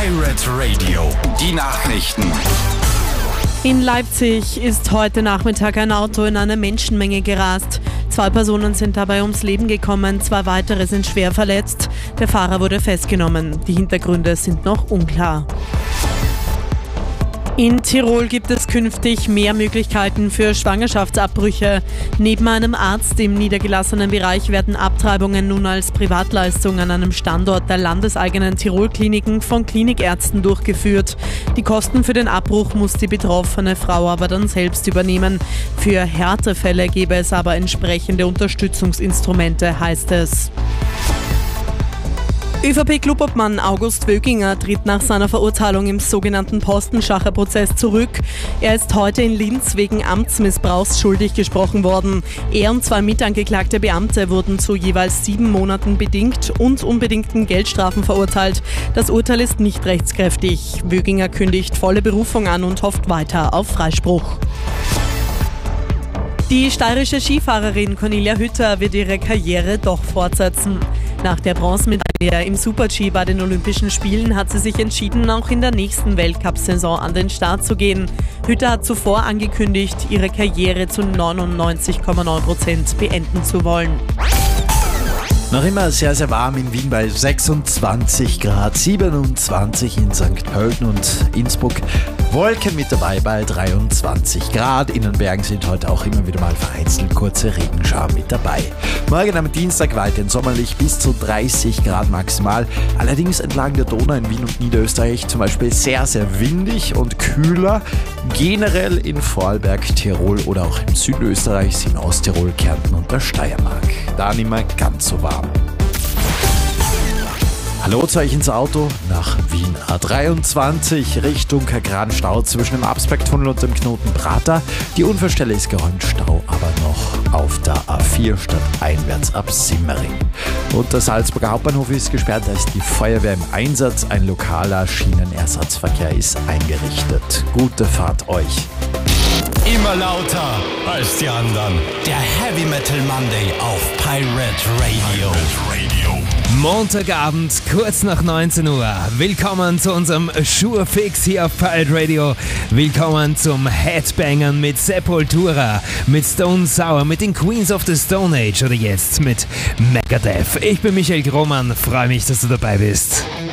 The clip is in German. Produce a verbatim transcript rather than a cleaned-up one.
Pirate Radio, die Nachrichten. In Leipzig ist heute Nachmittag ein Auto in eine Menschenmenge gerast. Zwei Personen sind dabei ums Leben gekommen, zwei weitere sind schwer verletzt. Der Fahrer wurde festgenommen. Die Hintergründe sind noch unklar. In Tirol gibt es künftig mehr Möglichkeiten für Schwangerschaftsabbrüche. Neben einem Arzt im niedergelassenen Bereich werden Abtreibungen nun als Privatleistung an einem Standort der landeseigenen Tirol-Kliniken von Klinikärzten durchgeführt. Die Kosten für den Abbruch muss die betroffene Frau aber dann selbst übernehmen. Für Härtefälle gäbe es aber entsprechende Unterstützungsinstrumente, heißt es. ÖVP-Klubobmann August Wöginger tritt nach seiner Verurteilung im sogenannten Postenschacher-Prozess zurück. Er ist heute in Linz wegen Amtsmissbrauchs schuldig gesprochen worden. Er und zwei mitangeklagte Beamte wurden zu jeweils sieben Monaten bedingt und unbedingten Geldstrafen verurteilt. Das Urteil ist nicht rechtskräftig. Wöginger kündigt volle Berufung an und hofft weiter auf Freispruch. Die steirische Skifahrerin Cornelia Hütter wird ihre Karriere doch fortsetzen. Nach der Bronzemedaille im Super-G bei den Olympischen Spielen hat sie sich entschieden, auch in der nächsten Weltcup-Saison an den Start zu gehen. Hütter hat zuvor angekündigt, ihre Karriere zu neunundneunzig Komma neun Prozent beenden zu wollen. Noch immer sehr, sehr warm in Wien bei sechsundzwanzig Grad, siebenundzwanzig in Sankt Pölten und Innsbruck. Wolken mit dabei bei dreiundzwanzig Grad. In den Bergen sind heute auch immer wieder mal vereinzelt kurze Regenschauer mit dabei. Morgen am Dienstag weiterhin sommerlich bis zu dreißig Grad maximal. Allerdings entlang der Donau in Wien und Niederösterreich zum Beispiel sehr, sehr windig und kühler. Generell in Vorarlberg, Tirol oder auch im Südösterreich, in Osttirol, Kärnten und der Steiermark. Da nicht mehr ganz so warm. Hallo zu euch ins Auto nach Wien. A dreiundzwanzig Richtung Kagran-Stau zwischen dem Absbergtunnel und dem Knoten Prater. Die Unfallstelle ist geräumt, Stau aber noch auf der A vier stadteinwärts ab Simmering. Und der Salzburger Hauptbahnhof ist gesperrt, da ist die Feuerwehr im Einsatz. Ein lokaler Schienenersatzverkehr ist eingerichtet. Gute Fahrt euch. Immer lauter als die anderen. Der Heavy Metal Monday auf Pirate Radio. Montagabend, kurz nach neunzehn Uhr. Willkommen zu unserem Schurfix hier auf Pirate Radio. Willkommen zum Headbangern mit Sepultura, mit Stone Sour, mit den Queens of the Stone Age oder jetzt mit Megadeth. Ich bin Michael Grohmann, freue mich, dass du dabei bist.